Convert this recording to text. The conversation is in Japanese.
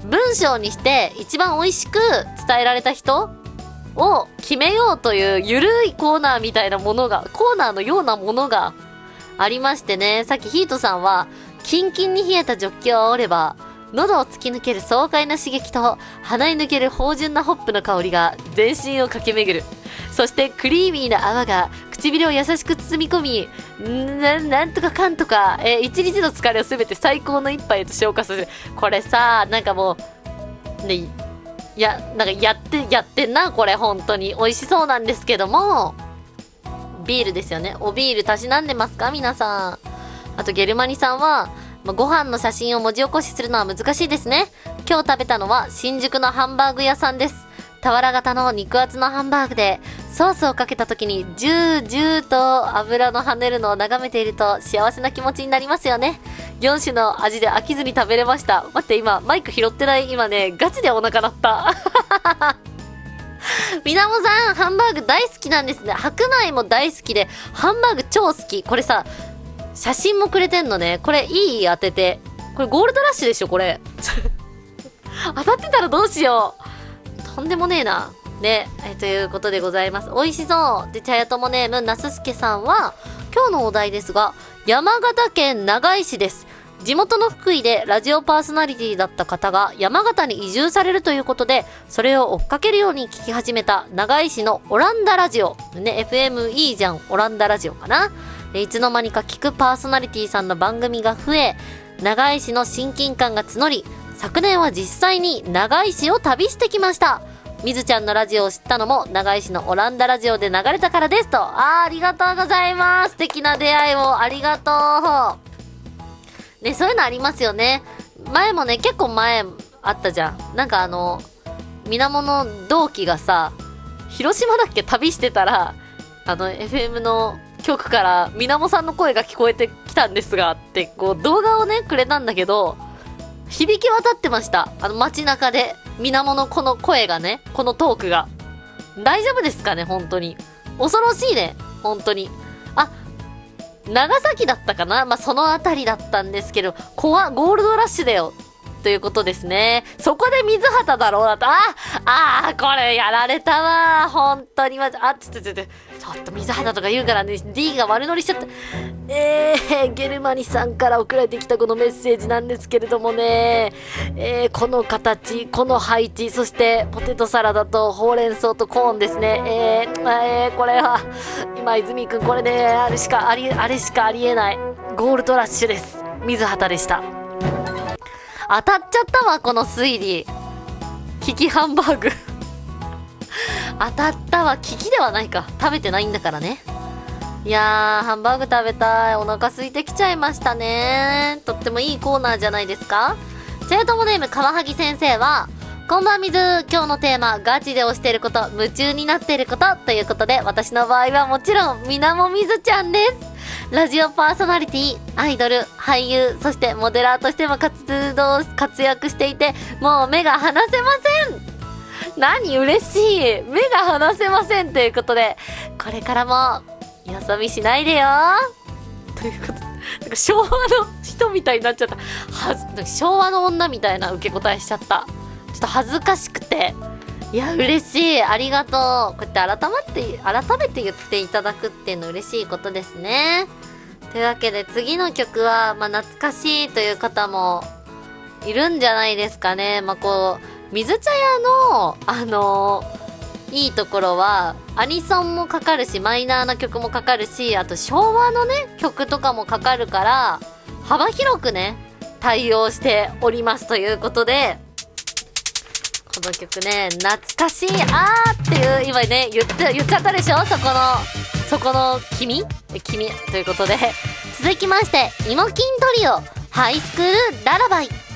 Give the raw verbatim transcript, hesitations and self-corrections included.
文章にして一番美味しく伝えられた人を決めようというゆるいコーナーみたいなものが、コーナーのようなものがありましてね。さっきヒートさんは、キンキンに冷えたジョッキを煽れば、喉を突き抜ける爽快な刺激と鼻に抜ける芳醇なホップの香りが全身を駆け巡る。そしてクリーミーな泡が唇を優しく包み込み、な、なんとかかんとか、えー、一日の疲れをすべて最高の一杯へと消化する。これさ、なんかもう、ね、いや、なんかやって、やってんな、これ本当に。美味しそうなんですけども、ビールですよね。おビールたしなんでますか皆さん。あとゲルマニさんは、まあ、ご飯の写真を文字起こしするのは難しいですね。今日食べたのは新宿のハンバーグ屋さんです。俵型の肉厚のハンバーグでソースをかけた時にジュージューと油の跳ねるのを眺めていると幸せな気持ちになりますよね。よん種の味で飽きずに食べれました。待って今マイク拾ってない。今ねガチでお腹鳴ったみなもさんハンバーグ大好きなんですね。白米も大好きでハンバーグ超好き。これさ写真もくれてんのね。これいい当てて。これゴールドラッシュでしょこれ当たってたらどうしよう。とんでもねえな。ね、えということでございます。美味しそう。で、茶屋友ネームなすすけさんは、今日のお題ですが、山形県長井市です。地元の福井でラジオパーソナリティだった方が山形に移住されるということで、それを追っかけるように聞き始めた長井市のオランダラジオ。ね、エフエム いいじゃん、オランダラジオかな。いつの間にか聞くパーソナリティさんの番組が増え、長井市の親近感が募り、昨年は実際に長井市を旅してきました。みずちゃんのラジオを知ったのも長井市のオランダラジオで流れたからですと。あー、ありがとうございます。素敵な出会いをありがとう。ね、そういうのありますよね。前もね、結構前あったじゃん。なんかあの、みなもの同期がさ、広島だっけ旅してたら、あの、エフエム の局からみなもさんの声が聞こえてきたんですがって、こう動画をね、くれたんだけど、響き渡ってました。あの街中で。みなものこの声がね、このトークが。大丈夫ですかね本当に。恐ろしいね。本当に。あ、長崎だったかなまあ、そのあたりだったんですけど、怖ゴールドラッシュだよ。ということですね。そこで水畑だろうなと。ああー、これやられたわ。本当にまず、あ、ちょっとちょっと、ちょっと水畑とか言うからね、D が悪乗りしちゃった。えー、ゲルマニさんから送られてきたこのメッセージなんですけれどもね、えー、この形、この配置、そしてポテトサラダとほうれん草とコーンですね。えー、えー、これは、今泉くんこれね、あれしかあり、あれしかありえない。ゴールドラッシュです。水畑でした。当たっちゃったわ、この推理。キキハンバーグ。当たったわ。キキではないか。食べてないんだからね。いやー、ハンバーグ食べたい。お腹空いてきちゃいましたね。とってもいいコーナーじゃないですか。チェートモネームカワハギ先生は、こんばんみず。今日のテーマ、ガチで推していること、夢中になっていることということで、私の場合はもちろん、みなもみずちゃんです。ラジオパーソナリティ、アイドル、俳優、そしてモデラーとしても活動、活躍していて、もう目が離せません。何嬉しい。目が離せませんということで、これからも、よそ見しないでよということで、なんか昭和の人みたいになっちゃった。はず、昭和の女みたいな受け答えしちゃった。ちょっと恥ずかしくて。いや、嬉しい。ありがとう。こうやって改まって、改めて言っていただくっていうの嬉しいことですね。というわけで次の曲は、まあ、懐かしいという方もいるんじゃないですかね。まあ、こう、水茶屋の、あのー、いいところは、アニソンもかかるし、マイナーな曲もかかるし、あと昭和のね、曲とかもかかるから、幅広くね、対応しておりますということで、この曲ね、懐かしい、あーっていう、今ね、言って、言っちゃったでしょそこの、そこの君君ということで、続きまして、イモキントリオ、ハイスクールララバイ。